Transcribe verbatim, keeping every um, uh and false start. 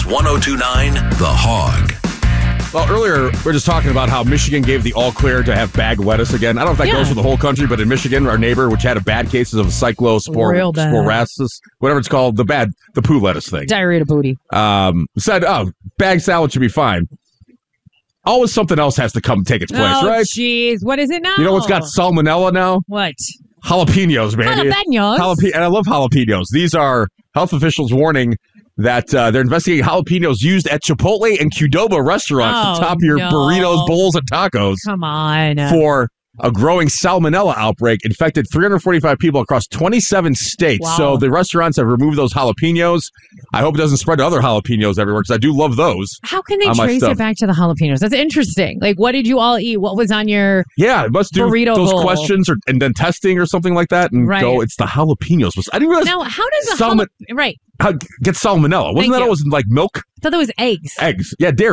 Kix one oh two point nine The Hog. Well, earlier, we were just talking about how Michigan gave the all-clear to have bag lettuce again. I don't know if that Yeah. goes for the whole country, but in Michigan, our neighbor, which had a bad cases of cyclosporasis, whatever it's called, the bad, the poo lettuce thing, Diarrhea to booty. um, said, oh, bag salad should be fine. Always something else has to come take its place, oh, right? jeez. What is it now? You know what's got salmonella now? What? Jalapenos, baby. Jalapenos? Jalap- and I love jalapenos. These are health officials warning that uh, they're investigating jalapenos used at Chipotle and Qdoba restaurants Oh, to top your no. burritos, bowls, and tacos Come on. for a growing salmonella outbreak infected three hundred forty-five people across twenty-seven states. Wow. So the restaurants have removed those jalapenos. I hope it doesn't spread to other jalapenos everywhere because I do love those. How can they on my trace stuff. it back to the jalapenos? That's interesting. Like, what did you all eat? What was on your... Yeah, it must do Burrito those bowl. questions or, and then testing or something like that and Right. go, it's the jalapenos. I didn't realize Now, how does the Salmon- jalap- Right. how, get salmonella. Wasn't Thank that you. always like milk? I thought that was eggs. Eggs. Yeah, dairy.